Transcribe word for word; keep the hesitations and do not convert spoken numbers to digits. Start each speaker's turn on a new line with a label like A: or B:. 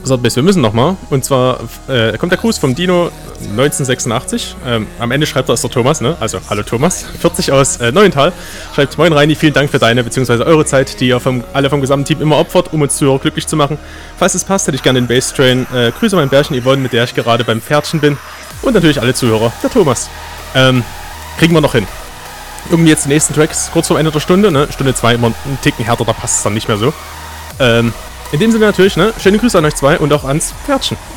A: So, bis, wir müssen nochmal. Und zwar äh, kommt der Gruß vom Dino neunzehnhundertsechsundachtzig. Ähm, am Ende schreibt er, ist der Thomas, ne? Also, hallo Thomas. vierzig aus äh, Neuental. Schreibt, moin Reini, vielen Dank für deine bzw. eure Zeit, die ihr vom, alle vom gesamten Team immer opfert, um uns Zuhörer glücklich zu machen. Falls es passt, hätte ich gerne den Bass-Train. Äh, Grüße mein Bärchen Yvonne, mit der ich gerade beim Pferdchen bin. Und natürlich alle Zuhörer, der Thomas. Ähm, kriegen wir noch hin. Irgendwie jetzt die nächsten Tracks, kurz vor Ende der Stunde, ne? Stunde zwei immer einen Ticken härter, da passt es dann nicht mehr so. Ähm, in dem Sinne natürlich, ne? Schöne Grüße an euch zwei und auch ans Pferdchen.